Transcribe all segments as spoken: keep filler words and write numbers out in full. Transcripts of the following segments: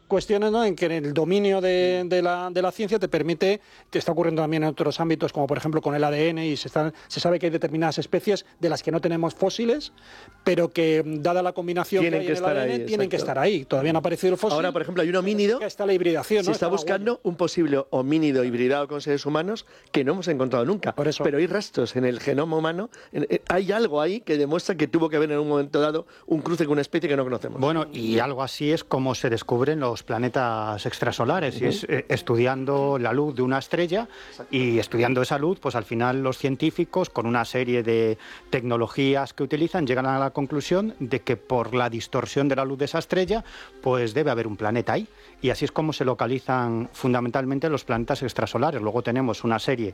cuestiones, ¿no?, en que el dominio de, de, la, de la ciencia te permite, te está ocurriendo también en otros ámbitos, como por ejemplo con el A D N, y se, están, se sabe que hay determinadas especies de las que no tenemos fósiles, pero que, dada la combinación tienen que hay que en el estar A D N, ahí, tiene que estar ahí. Todavía no ha aparecido el fósil. Ahora, por ejemplo, hay un homínido. Está la hibridación, ¿no? Se está buscando un posible homínido hibridado con seres humanos que no hemos encontrado nunca. Por eso. Pero hay rastros en el genoma humano. En, en, hay algo ahí que demuestra que tuvo que haber en un momento dado un cruce con una especie que no conocemos. Bueno, y algo así es como se descubren los planetas extrasolares, uh-huh. y es eh, estudiando la luz de una estrella y estudiando esa luz, pues al final los científicos, con una serie de tecnologías que utilizan, llegan a la conclusión de que por la distorsión de la luz de esa estrella, pues debe haber un planeta ahí. Y así es como se localizan fundamentalmente los planetas extrasolares. Luego tenemos una serie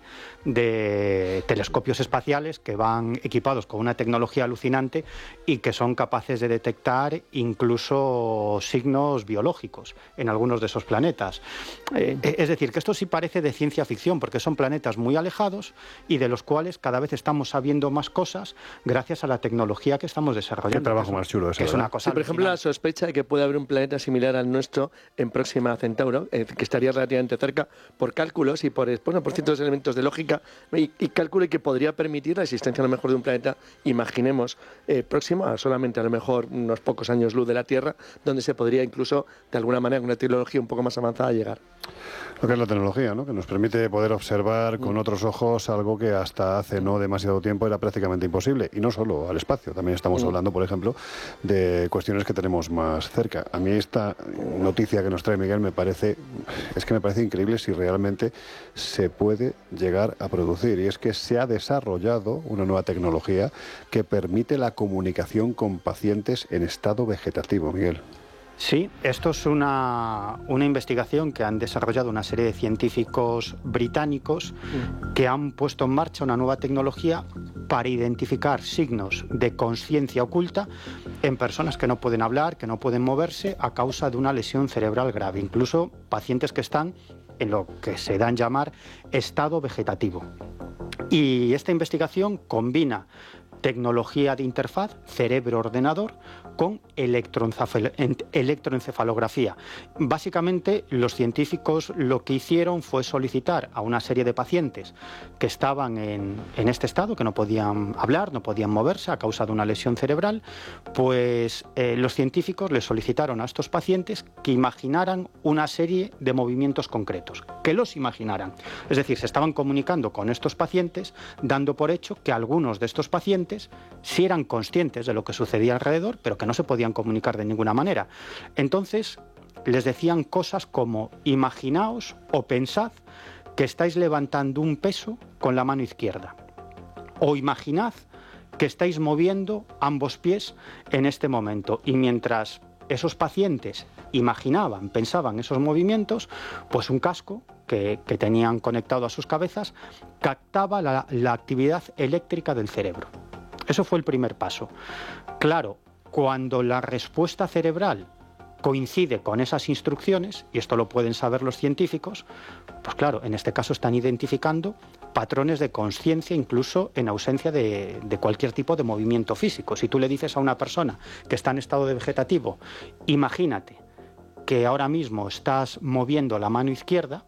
de telescopios espaciales que van equipados con una tecnología alucinante y que son capaces de detectar incluso signos biológicos en algunos de esos planetas. Eh, es decir, que esto sí parece de ciencia ficción, porque son planetas muy alejados y de los cuales cada vez estamos sabiendo más cosas gracias a la tecnología que estamos desarrollando. Qué trabajo más chulo ese, es una cosa sí, por ejemplo, la sospecha de que puede haber un planeta similar al nuestro en Próxima a Centauro, eh, que estaría relativamente cerca, por cálculos y por, bueno, por ciertos elementos de lógica y, y cálculo que podría permitir la existencia a lo mejor de un planeta, imaginemos, eh, próximo a solamente a lo mejor unos pocos años luz de la Tierra, donde se podría incluso, de alguna manera, con una tecnología un poco más avanzada, llegar. Lo que es la tecnología, ¿no?, que nos permite poder observar con otros ojos algo que hasta hace no demasiado tiempo era prácticamente imposible. Y no solo al espacio, también estamos mm. hablando, por ejemplo, de cuestiones que tenemos más cerca. A mí esta noticia que nos trae Miguel me parece, es que me parece increíble si realmente se puede llegar a producir. Y es que se ha desarrollado una nueva tecnología que permite la comunicación con pacientes en estado vegetativo, Miguel. Sí, esto es una, una investigación que han desarrollado una serie de científicos británicos que han puesto en marcha una nueva tecnología para identificar signos de consciencia oculta en personas que no pueden hablar, que no pueden moverse a causa de una lesión cerebral grave, incluso pacientes que están en lo que se da en llamar estado vegetativo. Y esta investigación combina tecnología de interfaz cerebro-ordenador con electroencefalografía. Básicamente, los científicos lo que hicieron fue solicitar a una serie de pacientes que estaban en, en este estado, que no podían hablar, no podían moverse a causa de una lesión cerebral, pues eh, los científicos les solicitaron a estos pacientes que imaginaran una serie de movimientos concretos, que los imaginaran. Es decir, se estaban comunicando con estos pacientes, dando por hecho que algunos de estos pacientes sí eran conscientes de lo que sucedía alrededor, pero que no se podían comunicar de ninguna manera. Entonces, les decían cosas como: imaginaos o pensad que estáis levantando un peso con la mano izquierda, o imaginad que estáis moviendo ambos pies en este momento. Y mientras esos pacientes imaginaban, pensaban esos movimientos, pues un casco que, que tenían conectado a sus cabezas captaba la, la actividad eléctrica del cerebro. Eso fue el primer paso. Claro, cuando la respuesta cerebral coincide con esas instrucciones, y esto lo pueden saber los científicos, pues claro, en este caso están identificando patrones de consciencia incluso en ausencia de, de cualquier tipo de movimiento físico. Si tú le dices a una persona que está en estado de vegetativo, imagínate que ahora mismo estás moviendo la mano izquierda,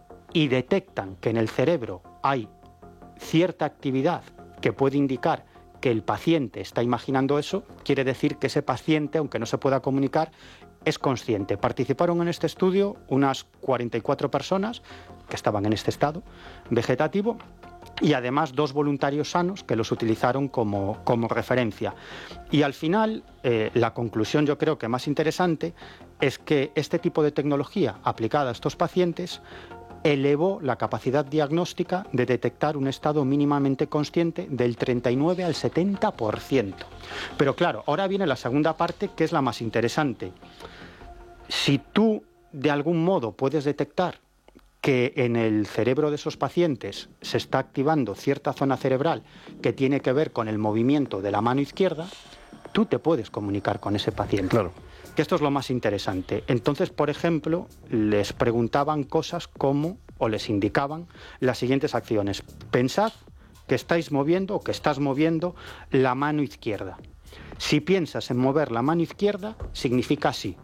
y detectan que en el cerebro hay cierta actividad que puede indicar que el paciente está imaginando eso, quiere decir que ese paciente, aunque no se pueda comunicar, es consciente. Participaron en este estudio unas cuarenta y cuatro personas que estaban en este estado vegetativo y además dos voluntarios sanos que los utilizaron como, como referencia. Y al final, eh, la conclusión yo creo que más interesante es que este tipo de tecnología aplicada a estos pacientes elevó la capacidad diagnóstica de detectar un estado mínimamente consciente del treinta y nueve al setenta por ciento. Pero claro, ahora viene la segunda parte, que es la más interesante. Si tú de algún modo puedes detectar que en el cerebro de esos pacientes se está activando cierta zona cerebral que tiene que ver con el movimiento de la mano izquierda, tú te puedes comunicar con ese paciente. Claro. Que esto es lo más interesante. Entonces, por ejemplo, les preguntaban cosas como, o les indicaban las siguientes acciones. Pensad que estáis moviendo o que estás moviendo la mano izquierda. Si piensas en mover la mano izquierda, significa sí.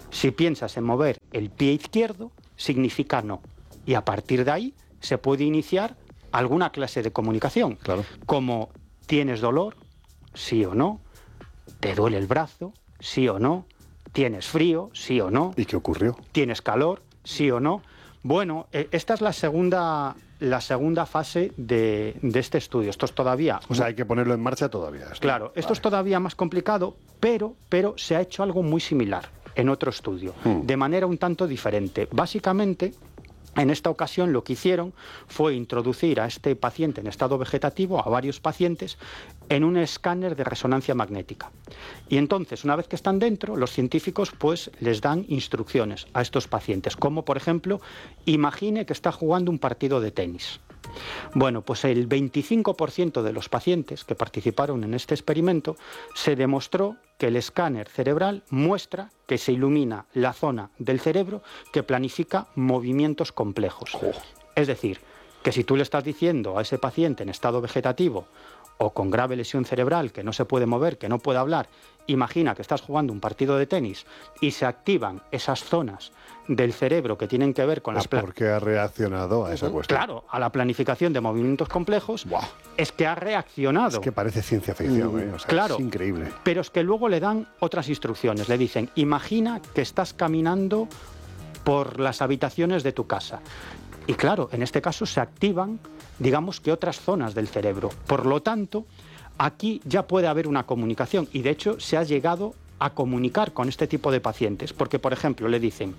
Si piensas en mover el pie izquierdo, significa no. Y a partir de ahí se puede iniciar alguna clase de comunicación. Claro. Como ¿tienes dolor? Sí o no. ¿Te duele el brazo? Sí o no. ¿Tienes frío? Sí o no. ¿Y qué ocurrió? ¿Tienes calor? Sí o no. Bueno, eh, esta es la segunda, la segunda fase de, de este estudio. Esto es todavía... O sea, hay que ponerlo en marcha todavía. Esto. Claro, esto vale. es todavía más complicado, pero, pero se ha hecho algo muy similar en otro estudio, hmm. de manera un tanto diferente. Básicamente, en esta ocasión lo que hicieron fue introducir a este paciente en estado vegetativo, a varios pacientes, en un escáner de resonancia magnética. Y entonces, una vez que están dentro, los científicos pues les dan instrucciones a estos pacientes, como por ejemplo, imagine que está jugando un partido de tenis. Bueno, pues el veinticinco por ciento de los pacientes que participaron en este experimento se demostró que el escáner cerebral muestra que se ilumina la zona del cerebro que planifica movimientos complejos. Oh. Es decir, que si tú le estás diciendo a ese paciente en estado vegetativo o con grave lesión cerebral que no se puede mover, que no puede hablar, imagina que estás jugando un partido de tenis y se activan esas zonas del cerebro que tienen que ver con es la... porque ha reaccionado a esa cuestión. Claro, a la planificación de movimientos complejos. Wow. Es que ha reaccionado. Es que parece ciencia ficción, mm, ¿eh? O sea, claro, es increíble. Pero es que luego le dan otras instrucciones. Le dicen, imagina que estás caminando por las habitaciones de tu casa. Y claro, en este caso se activan, digamos que otras zonas del cerebro. Por lo tanto, aquí ya puede haber una comunicación. Y de hecho se ha llegado a comunicar con este tipo de pacientes. Porque, por ejemplo, le dicen,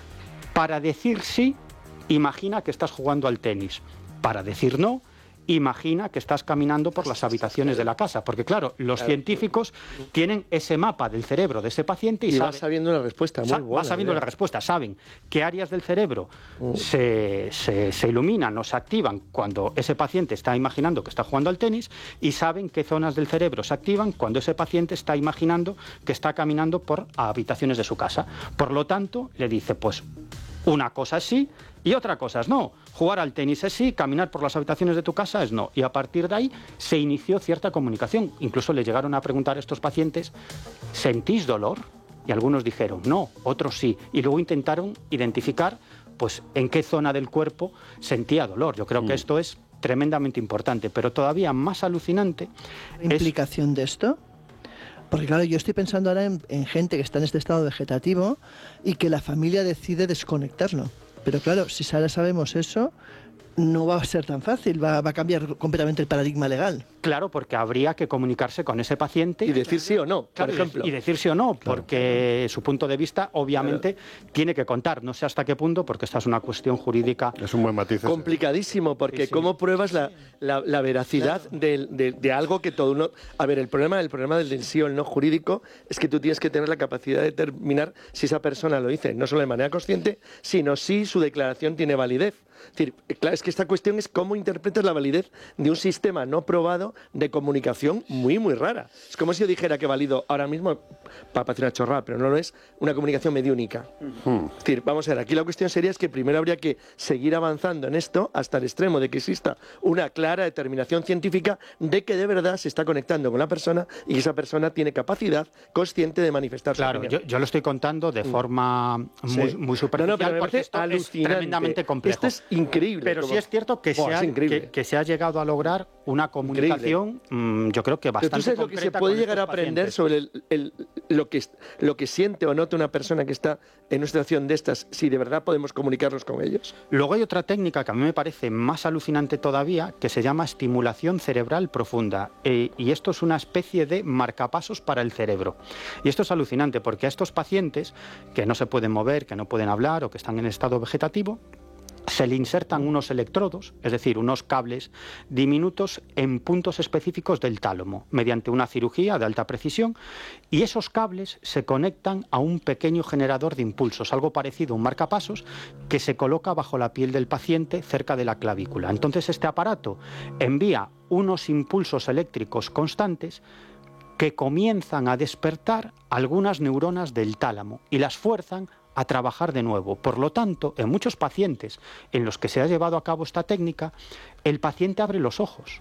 para decir sí, imagina que estás jugando al tenis. Para decir no, imagina que estás caminando por las habitaciones de la casa. Porque claro, los científicos tienen ese mapa del cerebro de ese paciente y, y saben, va sabiendo la respuesta. Muy buena, va sabiendo idea. la respuesta. Saben qué áreas del cerebro mm. se, se, se iluminan o se activan cuando ese paciente está imaginando que está jugando al tenis y saben qué zonas del cerebro se activan cuando ese paciente está imaginando que está caminando por habitaciones de su casa. Por lo tanto, le dice, pues una cosa es sí y otra cosa es no. Jugar al tenis es sí, caminar por las habitaciones de tu casa es no. Y a partir de ahí se inició cierta comunicación. Incluso le llegaron a preguntar a estos pacientes, ¿sentís dolor? Y algunos dijeron no, otros sí. Y luego intentaron identificar pues en qué zona del cuerpo sentía dolor. Yo creo mm. que esto es tremendamente importante, pero todavía más alucinante. ¿La implicación es... de esto? Porque claro, yo estoy pensando ahora en, en gente que está en este estado vegetativo y que la familia decide desconectarlo. Pero claro, si ahora sabemos eso, no va a ser tan fácil, va, va a cambiar completamente el paradigma legal. Claro, porque habría que comunicarse con ese paciente. Y decir sí o no, claro, por ejemplo. Y decir sí o no, claro, porque claro. su punto de vista, obviamente, claro. tiene que contar. No sé hasta qué punto, porque esta es una cuestión jurídica. Es un buen matiz. Complicadísimo, porque sí, sí. ¿cómo pruebas la, la, la veracidad claro. de, de, de algo que todo uno... A ver, el problema, el problema del sí o el no jurídico es que tú tienes que tener la capacidad de determinar si esa persona lo dice, no solo de manera consciente, sino si su declaración tiene validez. Es decir, claro, es que esta cuestión es cómo interpretas la validez de un sistema no probado de comunicación muy, muy rara. Es como si yo dijera que valido ahora mismo, para parecer una chorrada, pero no lo es, una comunicación mediúnica. Uh-huh. Es decir, vamos a ver, aquí la cuestión sería es que primero habría que seguir avanzando en esto hasta el extremo de que exista una clara determinación científica de que de verdad se está conectando con la persona y que esa persona tiene capacidad consciente de manifestar su opinión. Claro, yo, yo lo estoy contando de forma muy, sí. muy superficial, no, no, pero porque esto es tremendamente complejo. Esto es increíble. Pero como... sí es cierto que, oh, se ha, que, que se ha llegado a lograr una comunicación, mmm, yo creo que bastante pero tú sabes lo que se puede llegar a aprender pacientes. sobre el, el, lo, que, lo que siente o nota una persona que está en una situación de estas, si de verdad podemos comunicarnos con ellos. Luego hay otra técnica que a mí me parece más alucinante todavía, que se llama estimulación cerebral profunda. Eh, y esto es una especie de marcapasos para el cerebro. Y esto es alucinante porque a estos pacientes que no se pueden mover, que no pueden hablar o que están en estado vegetativo, se le insertan unos electrodos, es decir, unos cables diminutos en puntos específicos del tálamo, mediante una cirugía de alta precisión, y esos cables se conectan a un pequeño generador de impulsos, algo parecido a un marcapasos, que se coloca bajo la piel del paciente cerca de la clavícula. Entonces este aparato envía unos impulsos eléctricos constantes que comienzan a despertar algunas neuronas del tálamo y las fuerzan a trabajar de nuevo. Por lo tanto, en muchos pacientes en los que se ha llevado a cabo esta técnica, el paciente abre los ojos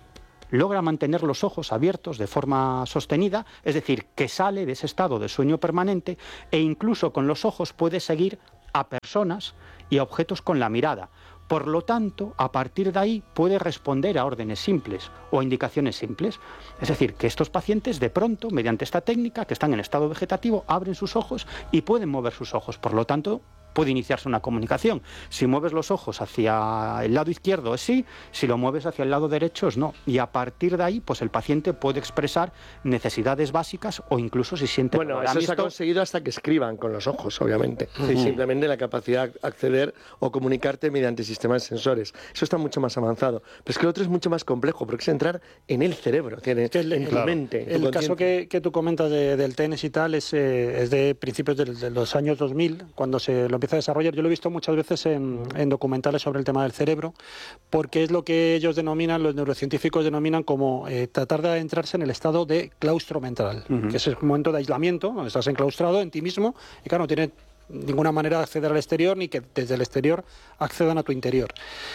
logra mantener los ojos abiertos de forma sostenida, es decir, que sale de ese estado de sueño permanente e incluso con los ojos puede seguir a personas y a objetos con la mirada. Por lo tanto, a partir de ahí puede responder a órdenes simples o a indicaciones simples. Es decir, que estos pacientes de pronto, mediante esta técnica, que están en estado vegetativo, abren sus ojos y pueden mover sus ojos. Por lo tanto, puede iniciarse una comunicación. Si mueves los ojos hacia el lado izquierdo es sí, si lo mueves hacia el lado derecho es no. Y a partir de ahí, pues el paciente puede expresar necesidades básicas o incluso si siente... Bueno, eso se ha conseguido hasta que escriban con los ojos, obviamente. Sí, sí. Simplemente la capacidad de acceder o comunicarte mediante sistemas sensores. Eso está mucho más avanzado. Pero es que lo otro es mucho más complejo, porque es entrar en el cerebro, en, en el, tu claro. mente. El caso que, que tú comentas de, del T N S y tal es, eh, es de principios de, de los años dos mil, cuando se lo empieza a desarrollar. Yo lo he visto muchas veces en, en documentales sobre el tema del cerebro, porque es lo que ellos denominan, los neurocientíficos denominan como eh, tratar de adentrarse en el estado de claustro mental, uh-huh. que es el momento de aislamiento, donde estás enclaustrado en ti mismo y claro, no tiene ninguna manera de acceder al exterior ni que desde el exterior accedan a tu interior.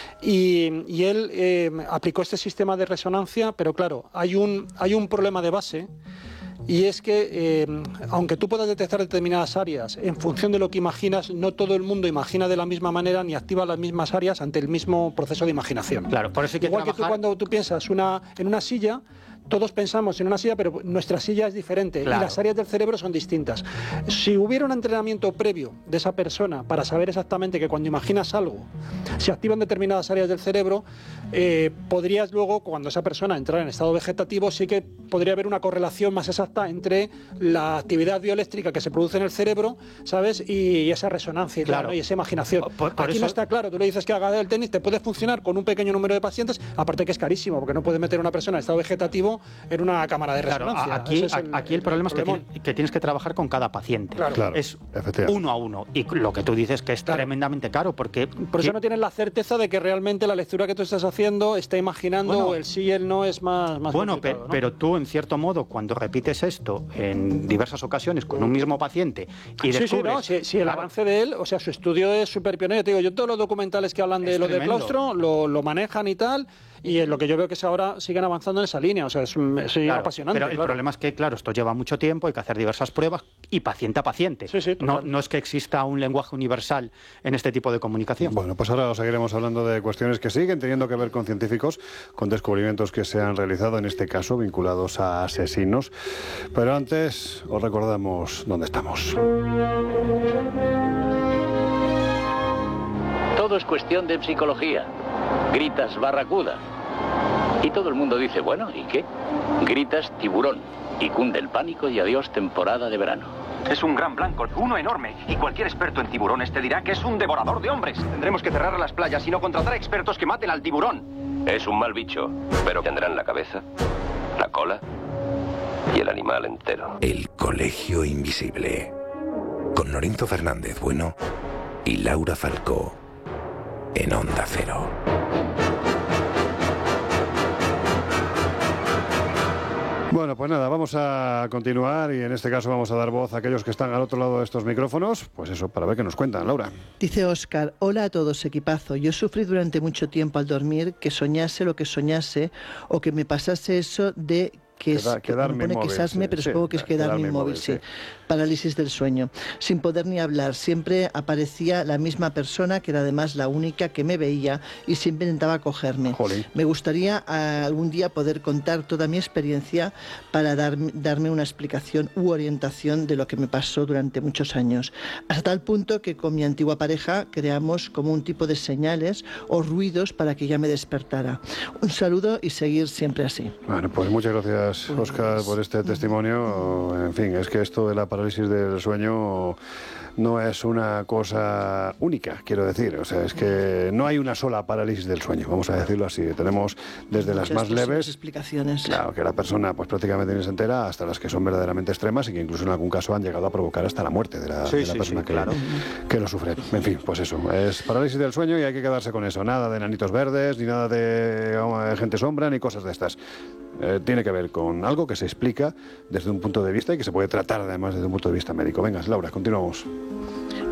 Y, y él eh, aplicó este sistema de resonancia, pero claro, hay un, hay un problema de base. Y es que, eh, aunque tú puedas detectar determinadas áreas, en función de lo que imaginas, no todo el mundo imagina de la misma manera ni activa las mismas áreas ante el mismo proceso de imaginación. Claro, por eso hay que Igual trabajar... que tú cuando tú piensas una, en una silla, todos pensamos en una silla, pero nuestra silla es diferente claro. y las áreas del cerebro son distintas. Si hubiera un entrenamiento previo de esa persona para saber exactamente que cuando imaginas algo se activan determinadas áreas del cerebro, eh, podrías luego, cuando esa persona entrara en estado vegetativo, sí que podría haber una correlación más exacta entre la actividad bioeléctrica que se produce en el cerebro, ¿sabes? Y, y esa resonancia y, claro. tal, ¿no? Y esa imaginación. Por, por Aquí eso... no está claro, tú le dices que haga el tenis, te puede funcionar con un pequeño número de pacientes, aparte que es carísimo, porque no puedes meter a una persona en estado vegetativo en una cámara de resonancia. Claro, aquí, es el, aquí el problema el es que, tiene, que tienes que trabajar con cada paciente. Claro. Claro, es uno a uno. Y lo que tú dices que es claro. tremendamente caro porque... Por eso no tienes la certeza de que realmente la lectura que tú estás haciendo está imaginando bueno, el sí y el no es más, más bueno, pe ¿no? pero tú en cierto modo cuando repites esto en diversas ocasiones con un mismo paciente y sí, descubres... Sí, no, si, si el claro. avance de él, o sea, su estudio es súper pionero. Te digo, yo todos los documentales que hablan de es lo tremendo. Del claustro lo, lo manejan y tal... Y lo que yo veo que es ahora siguen avanzando en esa línea, o sea, es, es claro, apasionante. Pero el claro. problema es que, claro, esto lleva mucho tiempo, hay que hacer diversas pruebas y paciente a paciente. Sí, sí, no, no es que exista un lenguaje universal en este tipo de comunicación. Bueno, pues ahora seguiremos hablando de cuestiones que siguen teniendo que ver con científicos, con descubrimientos que se han realizado, en este caso, vinculados a asesinos. Pero antes, os recordamos dónde estamos. Todo es cuestión de psicología. Gritas barracuda. Y todo el mundo dice, bueno, ¿y qué? Gritas tiburón. Y cunde el pánico y adiós temporada de verano. Es un gran blanco, uno enorme. Y cualquier experto en tiburones te dirá que es un devorador de hombres. Tendremos que cerrar las playas y no contratar expertos que maten al tiburón. Es un mal bicho, pero tendrán la cabeza, la cola y el animal entero. El Colegio Invisible. Con Lorenzo Fernández Bueno y Laura Falcó. En Onda Cero. Bueno, pues nada, vamos a continuar y en este caso vamos a dar voz a aquellos que están al otro lado de estos micrófonos, pues eso, para ver qué nos cuentan, Laura. Dice Óscar, hola a todos, equipazo. Yo sufrí durante mucho tiempo al dormir que soñase lo que soñase o que me pasase eso de... que es, Queda, quedarme pone inmóvil, que es asme, sí, pero sí, supongo que es quedarme, quedarme inmóvil, sí. sí. Parálisis del sueño. Sin poder ni hablar, siempre aparecía la misma persona, que era además la única que me veía y siempre intentaba cogerme. Jolín. Me gustaría uh, algún día poder contar toda mi experiencia para dar, darme una explicación u orientación de lo que me pasó durante muchos años. Hasta tal punto que con mi antigua pareja creamos como un tipo de señales o ruidos para que ella me despertara. Un saludo y seguir siempre así. Bueno, pues muchas gracias, Óscar, por este testimonio. En fin, es que esto de la parálisis del sueño no es una cosa única, quiero decir. O sea, es que no hay una sola parálisis del sueño, vamos a decirlo así. Tenemos desde las más leves, explicaciones. Claro, que la persona pues prácticamente ni se entera, hasta las que son verdaderamente extremas y que incluso en algún caso han llegado a provocar hasta la muerte de la, sí, de la sí, persona sí, que, claro. que lo sufre. En fin, pues eso, es parálisis del sueño y hay que quedarse con eso. Nada de nanitos verdes, ni nada de oh, gente sombra, ni cosas de estas. Eh, tiene que ver con algo que se explica desde un punto de vista y que se puede tratar además desde un punto de vista médico. Venga, Laura, continuamos.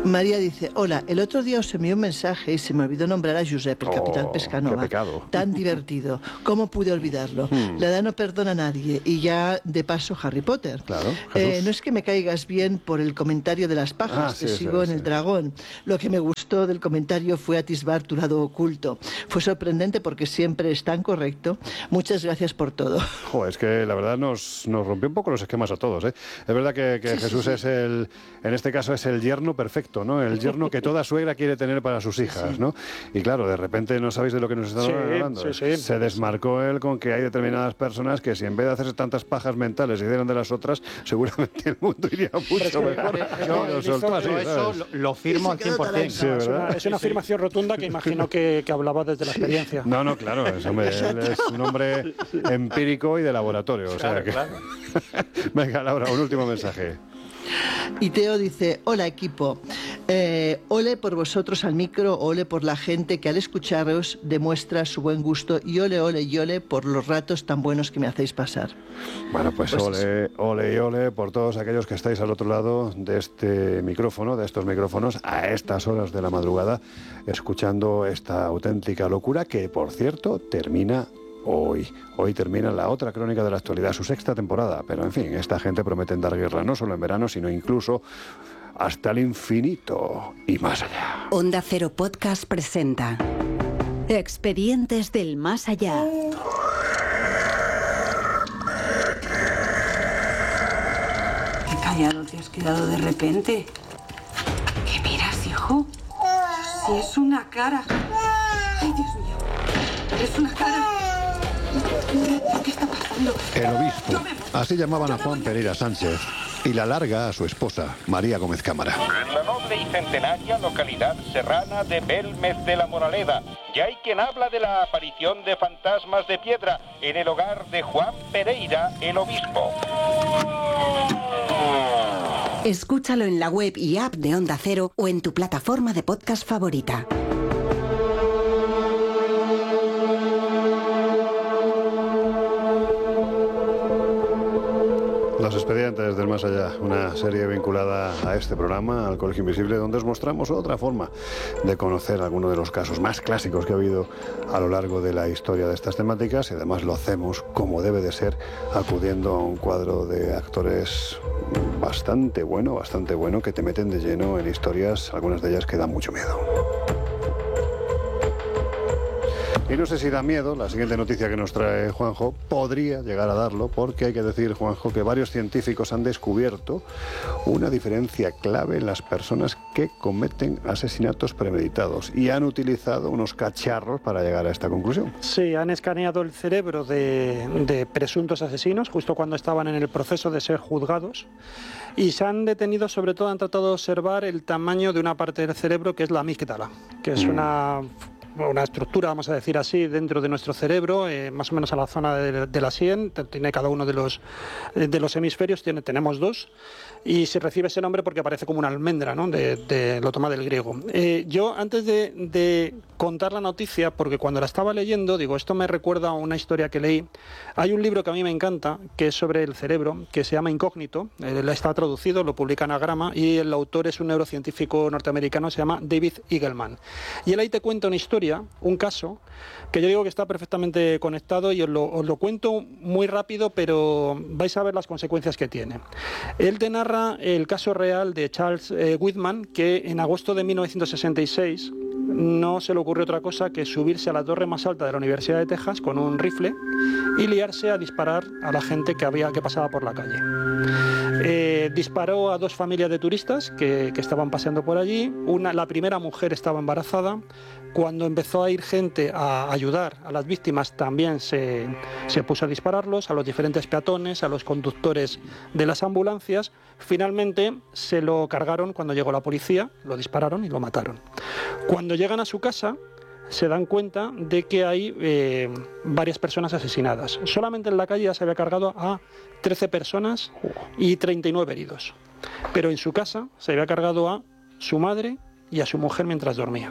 María dice, hola, el otro día os envié un mensaje y se me olvidó nombrar a Josep, el Oh, capitán Pescanova. qué pecado. Tan divertido. ¿Cómo pude olvidarlo? Hmm. La edad no perdona a nadie. Y ya, de paso, Harry Potter. Claro, Eh, Jesús. no es que me caigas bien por el comentario de las pajas, Ah, que sí, sigo sí, en sí. el dragón. Lo que me gustó del comentario fue atisbar tu lado oculto. Fue sorprendente porque siempre es tan correcto. Muchas gracias por todo. Joder, es que la verdad nos, nos rompió un poco los esquemas a todos, ¿eh? Es verdad que, que Sí, sí, Jesús sí. es el, en este caso es el yerno perfecto, ¿no? El yerno que toda suegra quiere tener para sus hijas, ¿no? Y claro, de repente no sabéis de lo que nos estamos Sí, hablando. sí, sí. Se desmarcó él con que hay determinadas personas que si en vez de hacerse tantas pajas mentales hicieran de las otras, seguramente el mundo iría mucho es que, mejor. eh, Y yo- lo yo soltó así, Yo ¿sabes? eso lo, lo firmo al Y se quedó cien por ciento. Sí, es ¿verdad? una, es una afirmación rotunda que imagino que, que hablaba desde la experiencia. No, no, claro, es, hombre, él es un hombre empírico y de laboratorio. O sea que... Venga, Laura, un último mensaje. Y Teo dice, hola equipo, eh, ole por vosotros al micro, ole por la gente que al escucharos demuestra su buen gusto y ole, ole y ole por los ratos tan buenos que me hacéis pasar. Bueno, pues, Pues ole, ole y ole por todos aquellos que estáis al otro lado de este micrófono, de estos micrófonos, a estas horas de la madrugada, escuchando esta auténtica locura que, por cierto, termina hoy. Hoy termina la otra crónica de la actualidad, su sexta temporada. Pero, en fin, esta gente promete dar guerra no solo en verano, sino incluso hasta el infinito y más allá. Onda Cero Podcast presenta Expedientes del Más Allá. Qué callado te has quedado de repente. ¿Qué miras, hijo? Si es una cara. Ay, Dios mío. Es una cara. ¿Qué está pasando? El obispo. Así llamaban a Juan Pereira Sánchez. Y la larga a su esposa, María Gómez Cámara. En la noble y centenaria localidad serrana de Belmez de la Moraleda, ya hay quien habla de la aparición de fantasmas de piedra en el hogar de Juan Pereira, el obispo. Escúchalo en la web y app de Onda Cero o en tu plataforma de podcast favorita. Los expedientes del más allá, una serie vinculada a este programa, al Colegio Invisible, donde os mostramos otra forma de conocer algunos de los casos más clásicos que ha habido a lo largo de la historia de estas temáticas, y además lo hacemos como debe de ser, acudiendo a un cuadro de actores bastante bueno, bastante bueno, que te meten de lleno en historias, algunas de ellas que dan mucho miedo. Y no sé si da miedo, la siguiente noticia que nos trae Juanjo podría llegar a darlo, porque hay que decir, Juanjo, que varios científicos han descubierto una diferencia clave en las personas que cometen asesinatos premeditados y han utilizado unos cacharros para llegar a esta conclusión. Sí, han escaneado el cerebro de, de presuntos asesinos justo cuando estaban en el proceso de ser juzgados y se han detenido, sobre todo han tratado de observar el tamaño de una parte del cerebro que es la amígdala, que es una... una estructura, vamos a decir así, dentro de nuestro cerebro, eh, más o menos a la zona de, de la sien, tiene cada uno de los, de los hemisferios, tiene, tenemos dos, y se recibe ese nombre porque aparece como una almendra, ¿no? De, de, lo toma del griego. Eh, yo, antes de, de contar la noticia, porque cuando la estaba leyendo, digo, esto me recuerda a una historia que leí, hay un libro que a mí me encanta, que es sobre el cerebro, que se llama Incógnito, eh, está traducido, lo publica Anagrama, y el autor es un neurocientífico norteamericano, se llama David Eagleman. Y él ahí te cuenta una historia, un caso, que yo digo que está perfectamente conectado y os lo, os lo cuento muy rápido, pero vais a ver las consecuencias que tiene. Él te narra el caso real de Charles eh, Whitman, que en agosto de mil novecientos sesenta y seis no se le ocurrió otra cosa que subirse a la torre más alta de la Universidad de Texas con un rifle y liarse a disparar a la gente que, había, que pasaba por la calle. Eh, disparó a dos familias de turistas que, que estaban paseando por allí. Una, la primera mujer estaba embarazada. Cuando empezó a ir gente a ayudar a las víctimas, también se, se puso a dispararlos, a los diferentes peatones, a los conductores de las ambulancias. Finalmente se lo cargaron cuando llegó la policía, lo dispararon y lo mataron. Cuando llegan a su casa, se dan cuenta de que hay eh, varias personas asesinadas. Solamente en la calle ya se había cargado a trece personas y treinta y nueve heridos. Pero en su casa se había cargado a su madre y a su mujer mientras dormía.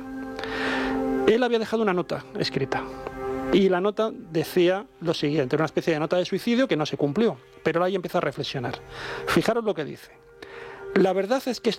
Él había dejado una nota escrita y la nota decía lo siguiente, una especie de nota de suicidio que no se cumplió, pero ahí empieza a reflexionar. Fijaros lo que dice. La verdad es que